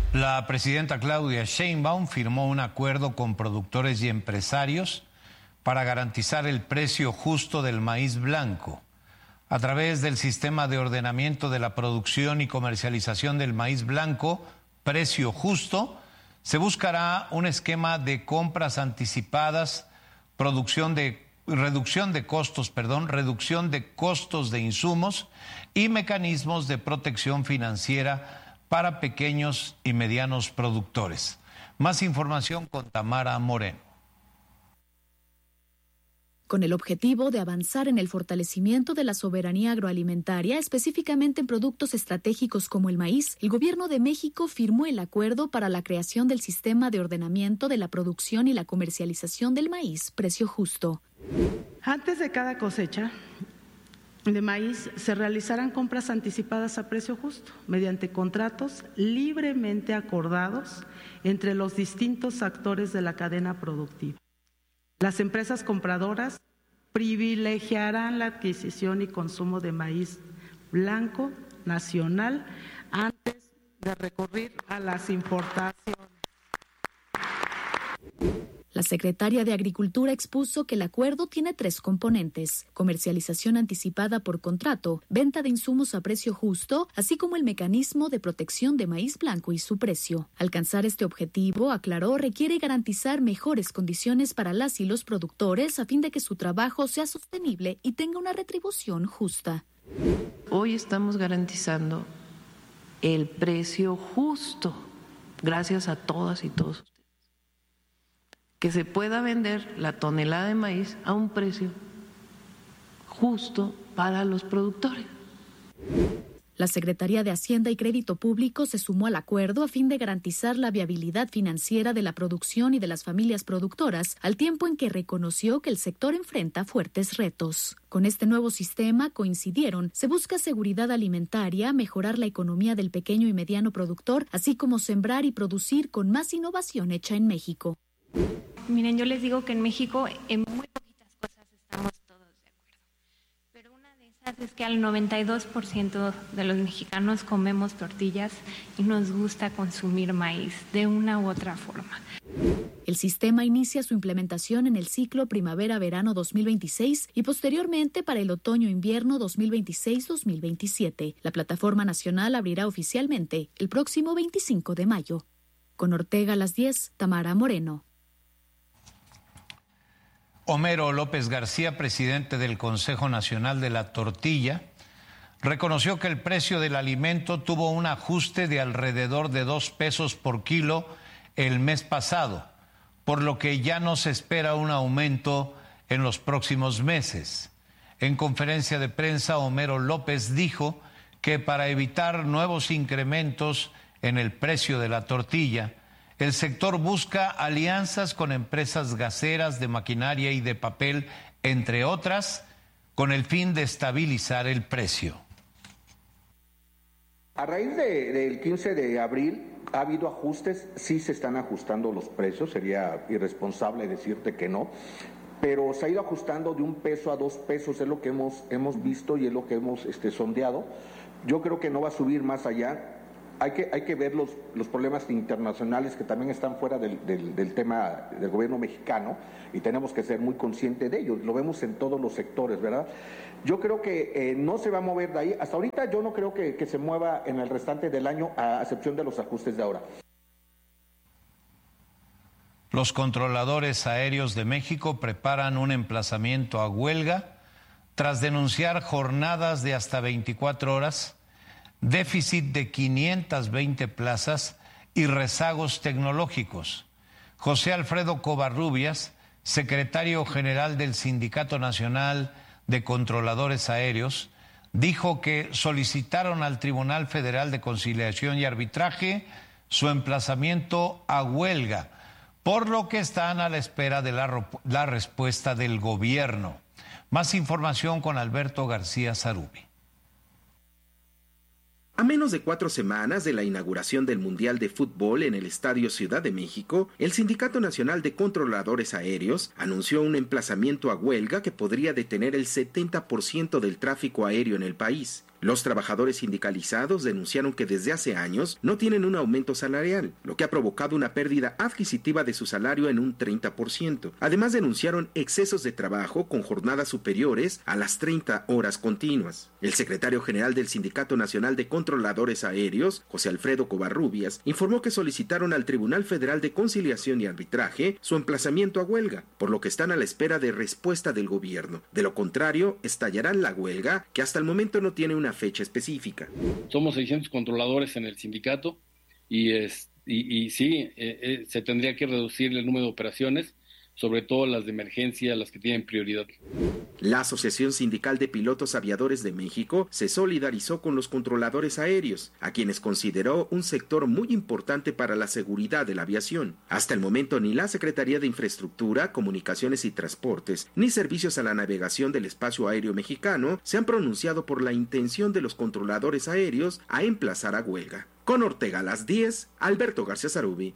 La presidenta Claudia Sheinbaum firmó un acuerdo con productores y empresarios para garantizar el precio justo del maíz blanco. A través del sistema de ordenamiento de la producción y comercialización del maíz blanco, Precio Justo, se buscará un esquema de compras anticipadas, reducción de costos de insumos y mecanismos de protección financiera para pequeños y medianos productores. Más información con Tamara Moreno. Con el objetivo de avanzar en el fortalecimiento de la soberanía agroalimentaria, específicamente en productos estratégicos como el maíz, el Gobierno de México firmó el acuerdo para la creación del sistema de ordenamiento de la producción y la comercialización del maíz Precio Justo. Antes de cada cosecha de maíz se realizarán compras anticipadas a precio justo mediante contratos libremente acordados entre los distintos actores de la cadena productiva. Las empresas compradoras privilegiarán la adquisición y consumo de maíz blanco nacional antes de recurrir a las importaciones. La secretaria de Agricultura expuso que el acuerdo tiene 3 componentes: comercialización anticipada por contrato, venta de insumos a precio justo, así como el mecanismo de protección de maíz blanco y su precio. Alcanzar este objetivo, aclaró, requiere garantizar mejores condiciones para las y los productores a fin de que su trabajo sea sostenible y tenga una retribución justa. Hoy estamos garantizando el precio justo, gracias a todas y todos ustedes. Que se pueda vender la tonelada de maíz a un precio justo para los productores. La Secretaría de Hacienda y Crédito Público se sumó al acuerdo a fin de garantizar la viabilidad financiera de la producción y de las familias productoras, al tiempo en que reconoció que el sector enfrenta fuertes retos. Con este nuevo sistema, coincidieron, se busca seguridad alimentaria, mejorar la economía del pequeño y mediano productor, así como sembrar y producir con más innovación hecha en México. Miren, yo les digo que en México en muy poquitas cosas estamos todos de acuerdo, pero una de esas es que al 92% de los mexicanos comemos tortillas y nos gusta consumir maíz de una u otra forma. El sistema inicia su implementación en el ciclo primavera-verano 2026 y posteriormente para el otoño-invierno 2026-2027. La plataforma nacional abrirá oficialmente el próximo 25 de mayo. Con Ortega a las 10, Tamara Moreno. Homero López García, presidente del Consejo Nacional de la Tortilla, reconoció que el precio del alimento tuvo un ajuste de alrededor de 2 pesos por kilo el mes pasado, por lo que ya no se espera un aumento en los próximos meses. En conferencia de prensa, Homero López dijo que para evitar nuevos incrementos en el precio de la tortilla, el sector busca alianzas con empresas gaseras de maquinaria y de papel, entre otras, con el fin de estabilizar el precio. A raíz del 15 de abril ha habido ajustes, sí se están ajustando los precios, sería irresponsable decirte que no, pero se ha ido ajustando de 1 peso a 2 pesos, es lo que hemos visto y es lo que hemos sondeado. Yo creo que no va a subir más allá. Hay que ver los problemas internacionales que también están fuera del tema del gobierno mexicano y tenemos que ser muy conscientes de ello. Lo vemos en todos los sectores, ¿verdad? Yo creo que no se va a mover de ahí. Hasta ahorita yo no creo que se mueva en el restante del año, a excepción de los ajustes de ahora. Los controladores aéreos de México preparan un emplazamiento a huelga tras denunciar jornadas de hasta 24 horas, déficit de 520 plazas y rezagos tecnológicos. José Alfredo Covarrubias, secretario general del Sindicato Nacional de Controladores Aéreos, dijo que solicitaron al Tribunal Federal de Conciliación y Arbitraje su emplazamiento a huelga, por lo que están a la espera de la respuesta del gobierno. Más información con Alberto García Zarubi. A menos de 4 semanas de la inauguración del Mundial de Fútbol en el Estadio Ciudad de México, el Sindicato Nacional de Controladores Aéreos anunció un emplazamiento a huelga que podría detener el 70% del tráfico aéreo en el país. Los trabajadores sindicalizados denunciaron que desde hace años no tienen un aumento salarial, lo que ha provocado una pérdida adquisitiva de su salario en un 30%. Además, denunciaron excesos de trabajo con jornadas superiores a las 30 horas continuas. El secretario general del Sindicato Nacional de Controladores Aéreos, José Alfredo Covarrubias, informó que solicitaron al Tribunal Federal de Conciliación y Arbitraje su emplazamiento a huelga, por lo que están a la espera de respuesta del gobierno. De lo contrario, estallarán la huelga, que hasta el momento no tiene una fecha específica. Somos 600 controladores en el sindicato y sí, se tendría que reducir el número de operaciones, sobre todo las de emergencia, las que tienen prioridad. La Asociación Sindical de Pilotos Aviadores de México se solidarizó con los controladores aéreos, a quienes consideró un sector muy importante para la seguridad de la aviación. Hasta el momento ni la Secretaría de Infraestructura, Comunicaciones y Transportes, ni Servicios a la Navegación del Espacio Aéreo Mexicano se han pronunciado por la intención de los controladores aéreos a emplazar a huelga. Con Ortega a las 10, Alberto García Sarubi.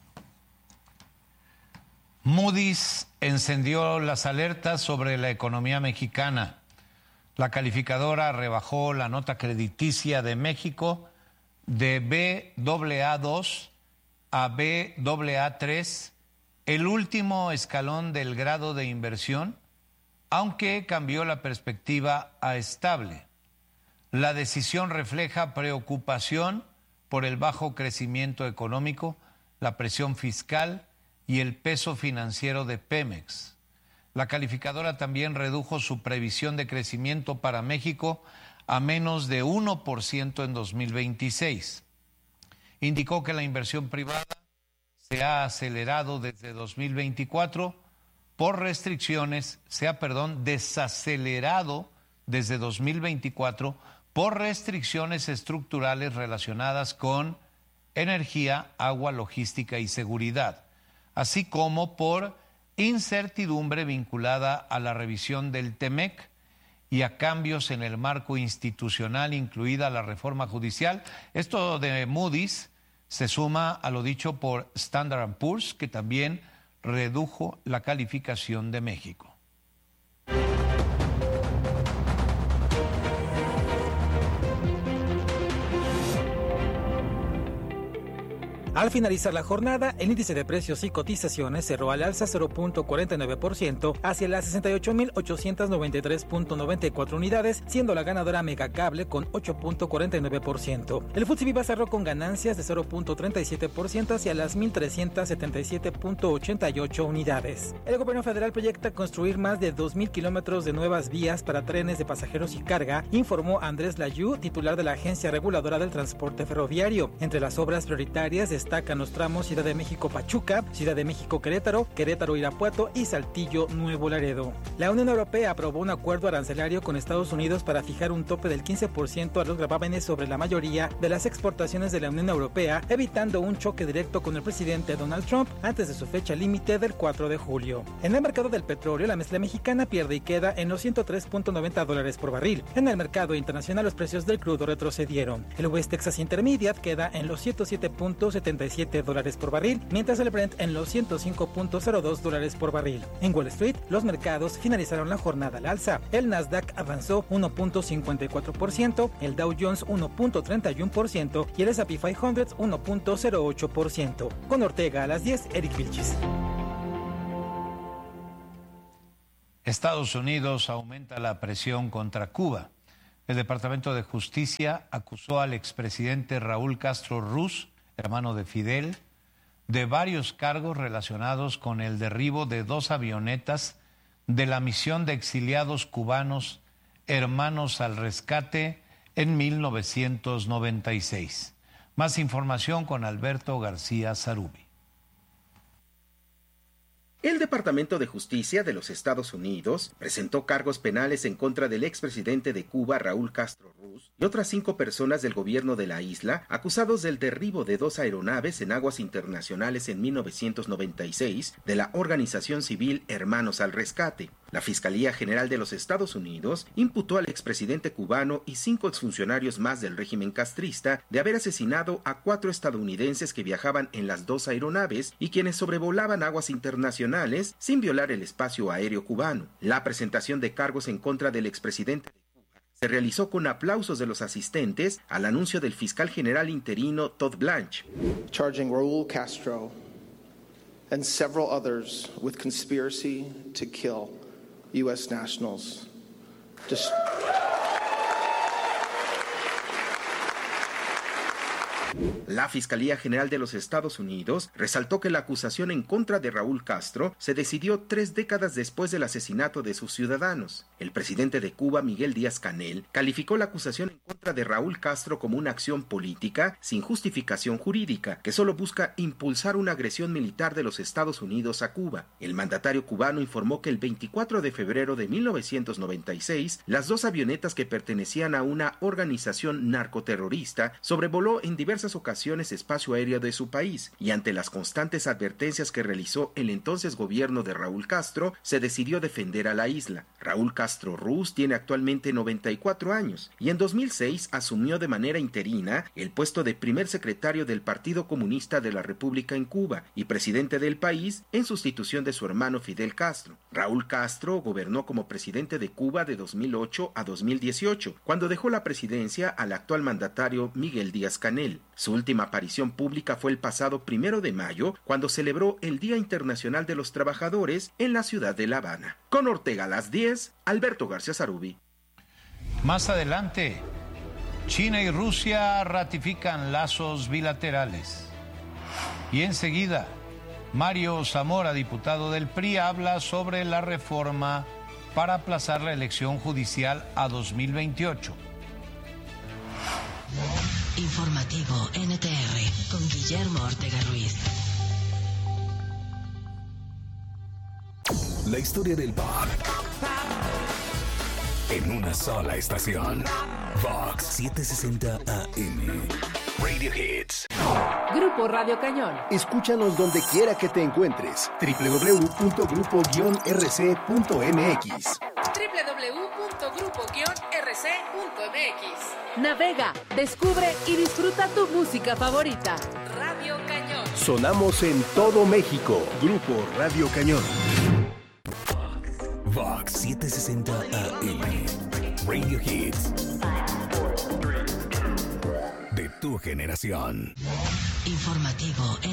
Moody's encendió las alertas sobre la economía mexicana. La calificadora rebajó la nota crediticia de México de Baa2 a Baa3, el último escalón del grado de inversión, aunque cambió la perspectiva a estable. La decisión refleja preocupación por el bajo crecimiento económico, la presión fiscal y el peso financiero de Pemex. La calificadora también redujo su previsión de crecimiento para México a menos de 1% en 2026. Indicó que la inversión privada se ha acelerado desde 2024 por restricciones, desacelerado desde 2024 por restricciones estructurales relacionadas con energía, agua, logística y seguridad, así como por incertidumbre vinculada a la revisión del TEMEC y a cambios en el marco institucional, incluida la reforma judicial. Esto de Moody's se suma a lo dicho por Standard & Poor's, que también redujo la calificación de México. Al finalizar la jornada, el índice de precios y cotizaciones cerró al alza 0.49% hacia las 68.893.94 unidades, siendo la ganadora Megacable con 8.49%. El FTSE Viva cerró con ganancias de 0.37% hacia las 1.377.88 unidades. El gobierno federal proyecta construir más de 2.000 kilómetros de nuevas vías para trenes de pasajeros y carga, informó Andrés Layú, titular de la Agencia Reguladora del Transporte Ferroviario. Entre las obras prioritarias destacan los tramos Ciudad de México-Pachuca, Ciudad de México-Querétaro, Querétaro-Irapuato y Saltillo-Nuevo Laredo. La Unión Europea aprobó un acuerdo arancelario con Estados Unidos para fijar un tope del 15% a los gravámenes sobre la mayoría de las exportaciones de la Unión Europea, evitando un choque directo con el presidente Donald Trump antes de su fecha límite del 4 de julio. En el mercado del petróleo, la mezcla mexicana pierde y queda en los $103.90 por barril. En el mercado internacional, los precios del crudo retrocedieron. El West Texas Intermediate queda en los $107.77 por barril, mientras el Brent en los $105.02 por barril. En Wall Street, los mercados finalizaron la jornada al alza. El Nasdaq avanzó 1.54%, el Dow Jones 1.31% y el S&P 500 1.08%. Con Ortega a las 10, Eric Vilchis. Estados Unidos aumenta la presión contra Cuba. El Departamento de Justicia acusó al expresidente Raúl Castro Ruz, hermano de Fidel, de varios cargos relacionados con el derribo de 2 avionetas de la misión de exiliados cubanos Hermanos al Rescate en 1996. Más información con Alberto García Sarubi. El Departamento de Justicia de los Estados Unidos presentó cargos penales en contra del expresidente de Cuba, Raúl Castro Ruz, y otras 5 personas del gobierno de la isla, acusados del derribo de 2 aeronaves en aguas internacionales en 1996 de la organización civil Hermanos al Rescate. La Fiscalía General de los Estados Unidos imputó al expresidente cubano y 5 exfuncionarios más del régimen castrista de haber asesinado a 4 estadounidenses que viajaban en las 2 aeronaves y quienes sobrevolaban aguas internacionales sin violar el espacio aéreo cubano. La presentación de cargos en contra del expresidente de Cuba se realizó con aplausos de los asistentes al anuncio del fiscal general interino Todd Blanche. Charging Raúl Castro and several others with conspiracy to kill U.S. nationals. La Fiscalía General de los Estados Unidos resaltó que la acusación en contra de Raúl Castro se decidió 3 décadas después del asesinato de sus ciudadanos. El presidente de Cuba, Miguel Díaz-Canel, calificó la acusación en contra de Raúl Castro como una acción política sin justificación jurídica, que solo busca impulsar una agresión militar de los Estados Unidos a Cuba. El mandatario cubano informó que el 24 de febrero de 1996, las 2 avionetas que pertenecían a una organización narcoterrorista sobrevoló en diversas ocasiones espacio aéreo de su país, y ante las constantes advertencias que realizó el entonces gobierno de Raúl Castro, se decidió defender a la isla. Raúl Castro Ruz tiene actualmente 94 años y en 2006 asumió de manera interina el puesto de primer secretario del Partido Comunista de la República en Cuba y presidente del país en sustitución de su hermano Fidel Castro. Raúl Castro gobernó como presidente de Cuba de 2008 a 2018, cuando dejó la presidencia al actual mandatario Miguel Díaz-Canel. Su última aparición pública fue el pasado 1 de mayo, cuando celebró el Día Internacional de los Trabajadores en la ciudad de La Habana. Con Ortega a las 10, Alberto García Zarubi. Más adelante, China y Rusia ratifican lazos bilaterales. Y enseguida, Mario Zamora, diputado del PRI, habla sobre la reforma para aplazar la elección judicial a 2028. Informativo NTR con Guillermo Ortega Ruiz. La historia del pop en una sola estación. Vox 760 AM. Radio Hits. Grupo Radio Cañón. Escúchanos donde quiera que te encuentres. www.grupo-rc.mx. www.grupo-rc.mx. Navega, descubre y disfruta tu música favorita. Radio Cañón. Sonamos en todo México. Grupo Radio Cañón. Vox 760 AM. Radio Hits. De tu generación. Informativo